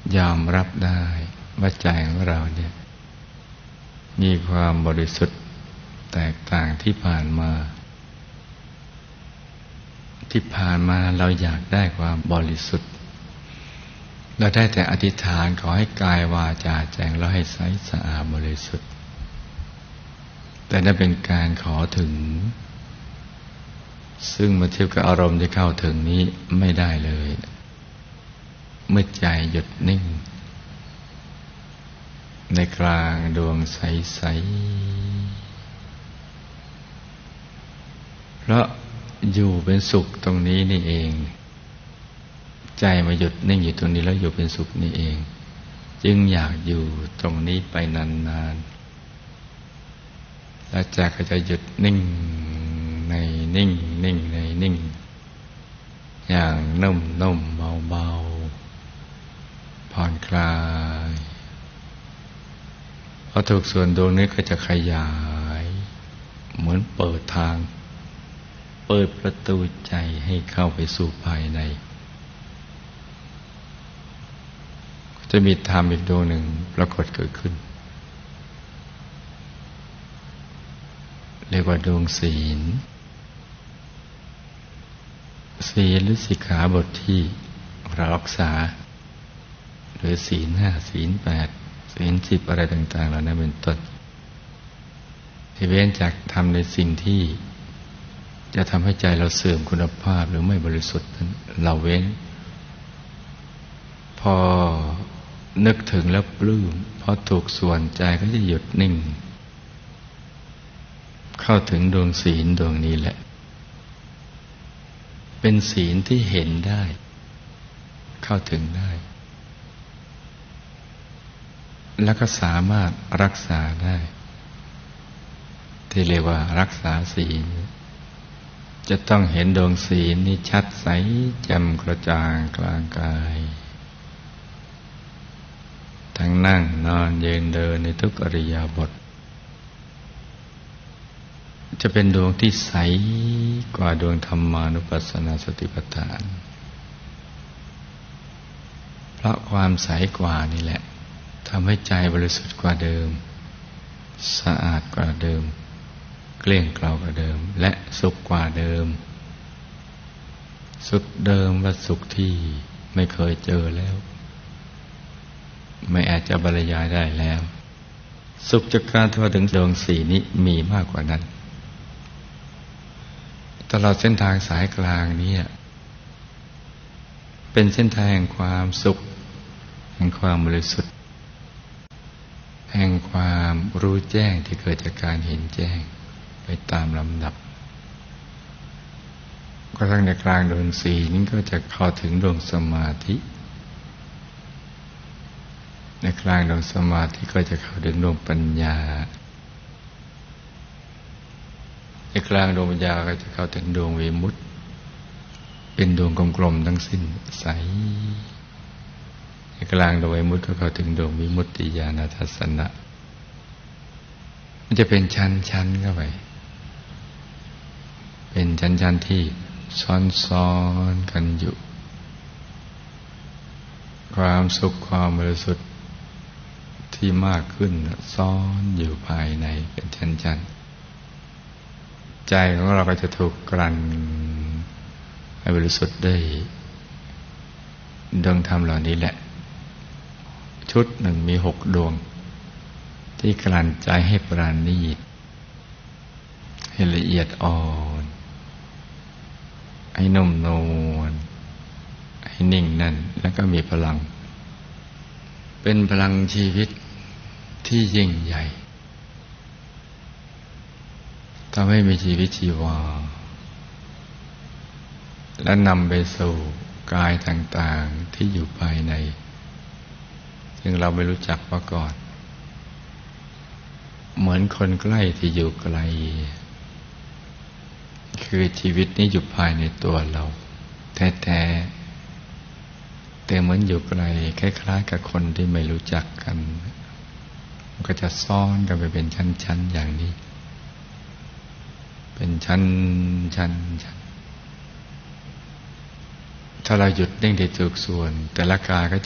ยอมรับได้ว่าใจของเราเนี่ยมีความบริสุทธิ์แตกต่างที่ผ่านมาเราอยากได้ความบริสุทธิ์เราได้แต่อธิษฐานขอให้กายวาจาใจเราให้ใสสะอาดบริสุทธิ์แต่นั่นเป็นการขอถึงซึ่งมาเทียบกับอารมณ์ที่เข้าถึงนี้ไม่ได้เลยเมื่อใจหยุดนิ่งในกลางดวงใสๆเพราะอยู่เป็นสุขตรงนี้นี่เองใจมาหยุดนิ่งอยู่ตรงนี้แล้วอยู่เป็นสุขนี่เองจึงอยากอยู่ตรงนี้ไปนานๆแล้วใจก็จะหยุดนิ่งในนิ่งนิ่งในนิ่งอย่างนุ่มๆเบาๆผ่อนคลายพอถูกส่วนดวงนี้ก็จะขยายเหมือนเปิดทางเปิดประตูใจให้เข้าไปสู่ภายในจะมีธรรมอีกดวงหนึ่งปรากฏเกิดขึ้นเรียกว่าดวงศีลหรือสิกขาบทที่เรารักษาหรือศีล 5 ศีล 8 ศีล 10อะไรต่างๆเหล่านั้นเป็นต้นที่เว้นจากทำในสิ่งที่จะทำให้ใจเราเสื่อมคุณภาพหรือไม่บริสุทธิ์นั้นเราเว้นพอนึกถึงแล้วปลื้มพอถูกส่วนใจก็จะหยุดนิ่งเข้าถึงดวงศีลดวงนี้แหละเป็นศีลที่เห็นได้เข้าถึงได้แล้วก็สามารถรักษาได้ที่เรียกว่ารักษาศีลจะต้องเห็นดวงศีลนี้ชัดใสแจ่มกระจ่างกลางกายทั้งนั่งนอนยืนเดินในทุกอิริยาบถจะเป็นดวงที่ใสกว่าดวงธรรมานุปัสสนาสติปัฏฐานเพราะความใสกว่านี่แหละทำให้ใจบริสุทธิ์กว่าเดิมสะอาดกว่าเดิมเกลี้ยงเกลากว่าเดิมและสุขกว่าเดิมสุขเดิมและสุขที่ไม่เคยเจอแล้วไม่อาจจะบรรยายได้แล้วสุขจากการที่มาถึงดวงศีลนี้มีมากกว่านั้นตลอดเส้นทางสายกลางนี้เป็นเส้นทางแห่งความสุขแห่งความบริสุทธิ์แห่งความรู้แจ้งที่เกิดจากการเห็นแจ้งไปตามลำดับกระทั่งในกลางดวงศีลก็จะเข้าถึงดวงสมาธิในกลางดวงสมาธิก็จะเข้าถึงดวงปัญญาในกลางดวงปัญญาก็จะเข้าถึงดวงวิมุตติเป็นดวงกลมๆทั้งสิ้นใสในกลางดวงวิมุตติก็เข้าถึงดวงวิมุตติญาณทัสสนะมันจะเป็นชั้นๆเข้าไปเป็นชั้นๆที่ซ้อนๆกันอยู่ความสุขความบริสุทธิ์ที่มากขึ้นซ้อนอยู่ภายในเป็นชั้นๆใจของเราก็จะถูกกลั่นให้บริสุทธิ์ได้ดวงธรรมเหล่านี้แหละชุดหนึ่งมี6 ดวงที่กลั่นใจให้ปราณีตให้ละเอียดอ่อนให้นุ่มนวลให้นิ่งนั่นแล้วก็มีพลังเป็นพลังชีวิตที่ยิ่งใหญ่ทำให้มีชีวิตชีวาและนำไปสู่กายต่างๆที่อยู่ภายในซึ่งเราไม่รู้จักมาก่อนเหมือนคนใกล้ที่อยู่ไกลคือชีวิตนี้อยู่ภายในตัวเราแท้ๆแต่เหมือนอยู่ไกลคล้ายๆกับคนที่ไม่รู้จักกันมันก็จะซ่อนกันไปเป็นชั้นๆอย่างนี้เป็นชั้นถ้าเราหยุดนิ่งได้ถูกส่วนแต่ละกายก็